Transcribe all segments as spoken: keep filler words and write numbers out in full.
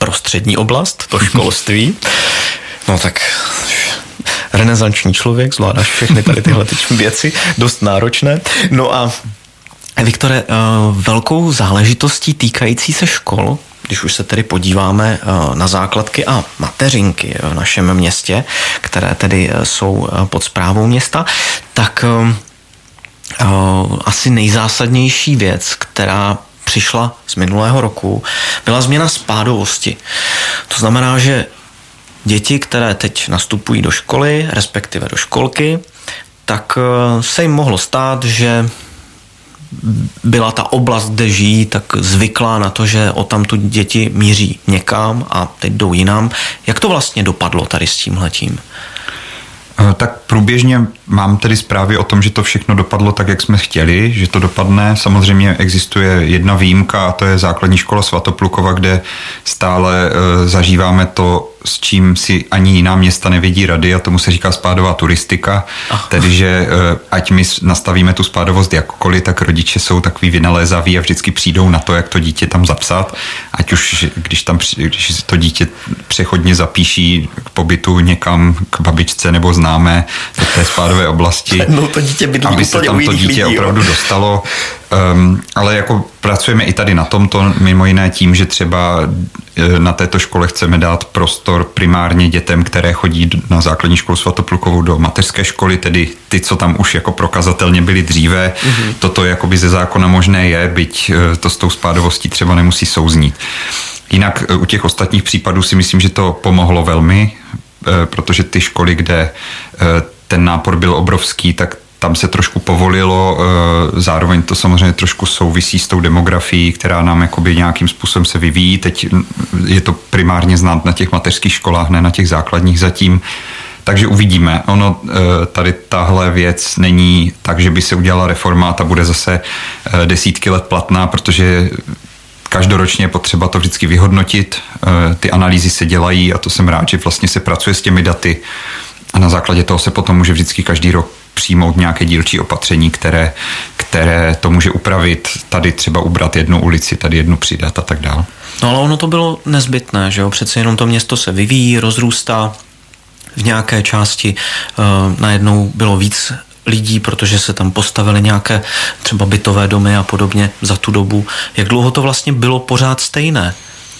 prostřední oblast, to školství. No tak renesanční člověk, zvládáš všechny tady tyhle věci, dost náročné. No a Viktore, velkou záležitostí týkající se škol, když už se tedy podíváme na základky a mateřinky v našem městě, které tedy jsou pod správou města, tak asi nejzásadnější věc, která přišla z minulého roku, byla změna spádovosti. To znamená, že děti, které teď nastupují do školy, respektive do školky, tak se jim mohlo stát, že byla ta oblast, kde žijí, tak zvyklá na to, že odtamtud děti míří někam a teď jdou jinam. Jak to vlastně dopadlo tady s tímhletím? Tak průběžně mám tedy zprávy o tom, že to všechno dopadlo tak, jak jsme chtěli, že to dopadne. Samozřejmě existuje jedna výjimka a to je základní škola Svatoplukova, kde stále e, zažíváme to, s čím si ani jiná města nevědí rady a tomu se říká spádová turistika. Ah. Tedy, že e, ať my nastavíme tu spádovost jakkoliv, tak rodiče jsou takový vynalézaví a vždycky přijdou na to, jak to dítě tam zapsat. Ať už, když tam když to dítě přechodně zapíší k pobytu někam k babičce nebo známé do té spádové oblasti, no, to dítě bydlí aby se tam to dítě lidí, opravdu dostalo. Um, ale jako pracujeme i tady na tomto, mimo jiné tím, že třeba na této škole chceme dát prostor primárně dětem, které chodí na základní školu Svatoplukovou do mateřské školy, tedy ty, co tam už jako prokazatelně byly dříve. Mm-hmm. Toto jakoby ze zákona možné je, byť to s tou spádovostí třeba nemusí souznít. Jinak u těch ostatních případů si myslím, že to pomohlo velmi, protože ty školy, kde ten nápor byl obrovský, tak tam se trošku povolilo, zároveň to samozřejmě trošku souvisí s tou demografií, která nám jakoby nějakým způsobem se vyvíjí. Teď je to primárně znát na těch mateřských školách, ne na těch základních zatím. Takže uvidíme. Ono tady tahle věc není tak, že by se udělala reforma a ta bude zase desítky let platná, protože každoročně je potřeba to vždycky vyhodnotit. Ty analýzy se dělají a to jsem rád, že vlastně se pracuje s těmi daty a na základě toho se potom může vždycky každý rok přijmout nějaké dílčí opatření, které, které to může upravit, tady třeba ubrat jednu ulici, tady jednu přidat a tak dále. No ale ono to bylo nezbytné, že jo? Přece jenom to město se vyvíjí, rozrůstá, v nějaké části uh, najednou bylo víc lidí, protože se tam postavily nějaké třeba bytové domy a podobně za tu dobu. Jak dlouho to vlastně bylo pořád stejné?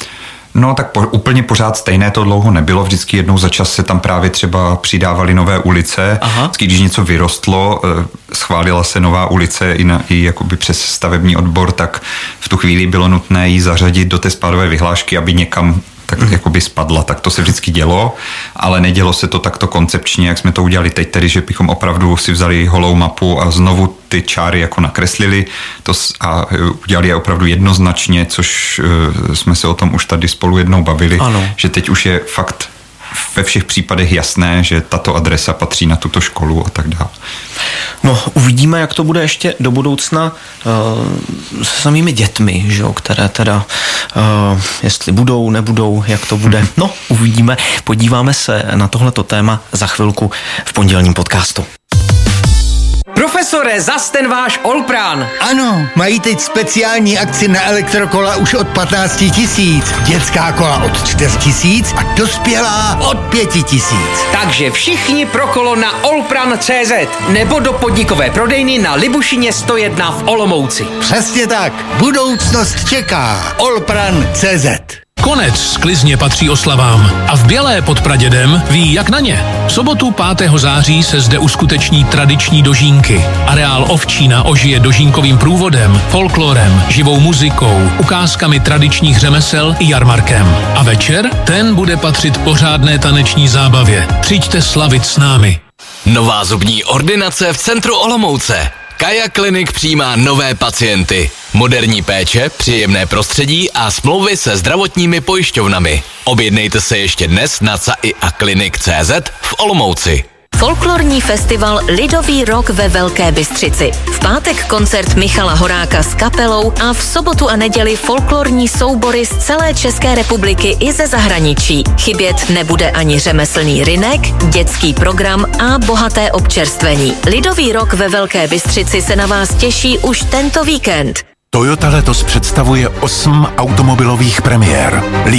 No tak po, úplně pořád stejné to dlouho nebylo, vždycky jednou za čas se tam právě třeba přidávaly nové ulice. Aha. Vždycky, když něco vyrostlo, schválila se nová ulice i, na, i jakoby přes stavební odbor, tak v tu chvíli bylo nutné ji zařadit do té spádové vyhlášky, aby někam tak mm. jakoby spadla, tak to se vždycky dělo, ale nedělo se to takto koncepčně, jak jsme to udělali teď, tedy, že bychom opravdu si vzali holou mapu a znovu ty čáry jako nakreslili to a udělali je opravdu jednoznačně, což uh, jsme se o tom už tady spolu jednou bavili, ano. Že teď už je fakt ve všech případech jasné, že tato adresa patří na tuto školu a tak dále. No, uvidíme, jak to bude ještě do budoucna uh, se samými dětmi, že jo, které teda, uh, jestli budou, nebudou, jak to bude. No, uvidíme. Podíváme se na tohleto téma za chvilku v pondělním podcastu. Profesore, zas ten váš Olpran. Ano, mají teď speciální akci na elektrokola už od patnáct tisíc, dětská kola od čtyři tisíc a dospělá od pět tisíc. Takže všichni pro kolo na olpran tečka cé zet nebo do podnikové prodejny na Libušině sto jedna v Olomouci. Přesně tak, budoucnost čeká. olpran tečka cé zet. Konec sklizně patří oslavám a v Bělé pod Pradědem ví, jak na ně. V sobotu pátého září se zde uskuteční tradiční dožínky. Areál Ovčína ožije dožínkovým průvodem, folklorem, živou muzikou, ukázkami tradičních řemesel i jarmarkem. A večer, ten bude patřit pořádné taneční zábavě. Přijďte slavit s námi. Nová zubní ordinace v centru Olomouce. Kaja Klinik přijímá nové pacienty. Moderní péče, příjemné prostředí a smlouvy se zdravotními pojišťovnami. Objednejte se ještě dnes na cai a klinik tečka cé zet v Olomouci. Folklorní festival Lidový rok ve Velké Bystřici. V pátek koncert Michala Horáka s kapelou a v sobotu a neděli folklorní soubory z celé České republiky i ze zahraničí. Chybět nebude ani řemeslný rynek, dětský program a bohaté občerstvení. Lidový rok ve Velké Bystřici se na vás těší už tento víkend. Toyota letos představuje osm automobilových premiér.